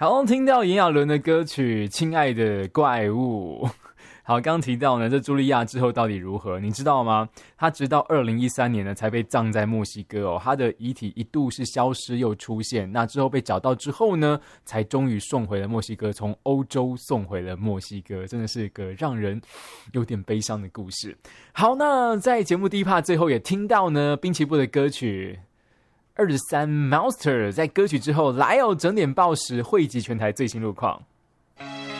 好，听到炎亚纶的歌曲《亲爱的怪物》。好，刚提到呢，这茱莉亚之后到底如何？你知道吗？她直到2013年呢才被葬在墨西哥哦。她的遗体一度是消失又出现，那之后被找到之后呢，才终于送回了墨西哥，从欧洲送回了墨西哥，真的是个让人有点悲伤的故事。好，那在节目第一 part 最后也听到呢，滨崎步的歌曲。23 Monster 在歌曲之后来整点报时汇集全台最新路况。